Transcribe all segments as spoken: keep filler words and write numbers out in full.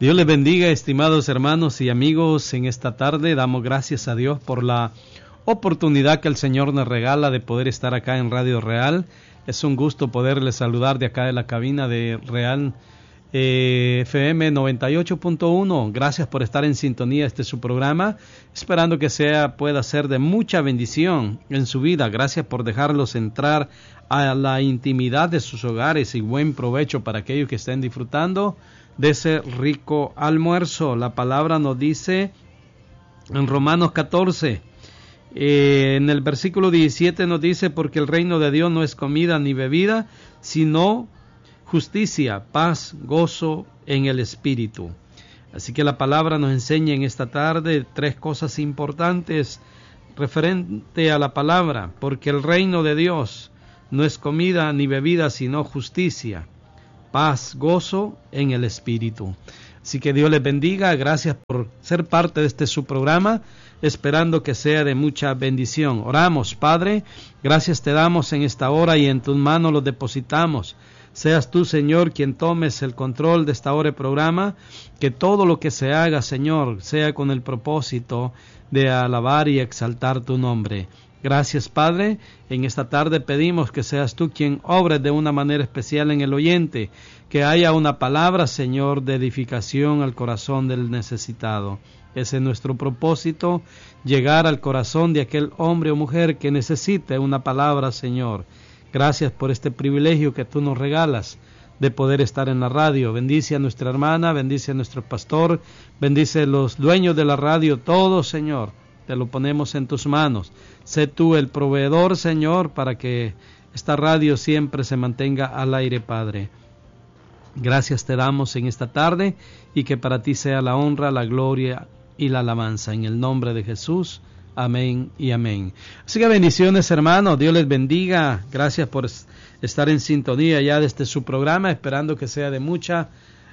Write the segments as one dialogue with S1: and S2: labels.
S1: Dios les bendiga, estimados hermanos y amigos. En esta tarde damos gracias a Dios por la oportunidad que el Señor nos regala de poder estar acá en Radio Real. Es un gusto poderles saludar de acá de la cabina de Real eh, F M noventa y ocho punto uno. Gracias por estar en sintonía. Este es su programa, esperando que sea pueda ser de mucha bendición en su vida. Gracias por dejarlos entrar a la intimidad de sus hogares y buen provecho para aquellos que estén disfrutando de ese rico almuerzo. La palabra nos dice en Romanos catorce, eh, en el versículo diecisiete nos dice: porque el reino de Dios no es comida ni bebida, sino justicia, paz, gozo en el Espíritu. Así que la palabra nos enseña en esta tarde tres cosas importantes referente a la palabra. Porque el reino de Dios no es comida ni bebida, sino justicia, paz, gozo en el Espíritu. Así que Dios les bendiga. Gracias por ser parte de este su programa, esperando que sea de mucha bendición. Oramos. Padre, gracias te damos en esta hora y en tus manos los depositamos. Seas tú, Señor, quien tomes el control de esta hora de programa, que todo lo que se haga, Señor, sea con el propósito de alabar y exaltar tu nombre. Gracias, Padre. En esta tarde pedimos que seas tú quien obres de una manera especial en el oyente, que haya una palabra, Señor, de edificación al corazón del necesitado. Ese es nuestro propósito, llegar al corazón de aquel hombre o mujer que necesite una palabra, Señor. Gracias por este privilegio que tú nos regalas de poder estar en la radio. Bendice a nuestra hermana, bendice a nuestro pastor, bendice a los dueños de la radio, todo, Señor. Te lo ponemos en tus manos. Sé tú el proveedor, Señor, para que esta radio siempre se mantenga al aire, Padre. Gracias te damos en esta tarde y que para ti sea la honra, la gloria y la alabanza. En el nombre de Jesús. Amén y amén. Así que bendiciones, hermanos. Dios les bendiga. Gracias por estar en sintonía ya de este su programa, esperando que sea de mucha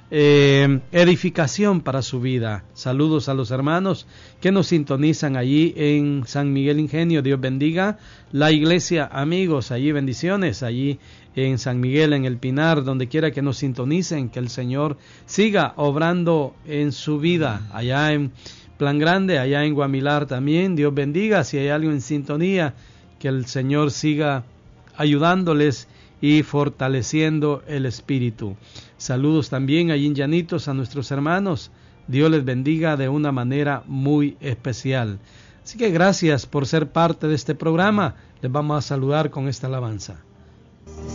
S1: eh, edificación para su vida. Saludos a los hermanos que nos sintonizan allí en San Miguel Ingenio. Dios bendiga la iglesia, amigos. Allí bendiciones, allí en San Miguel, en el Pinar, donde quiera que nos sintonicen. Que el Señor siga obrando en su vida. Allá en Plan Grande, allá en Guamilar también. Dios bendiga. Si hay algo en sintonía, que el Señor siga ayudándoles y fortaleciendo el espíritu. Saludos también allí en Llanitos a nuestros hermanos. Dios les bendiga de una manera muy especial. Así que gracias por ser parte de este programa. Les vamos a saludar con esta alabanza.